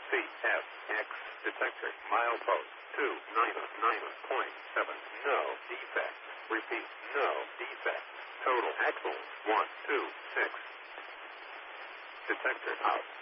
CFX detector. Milepost 299.7. No defect. Repeat. No defect. Total axles 126. Detector out.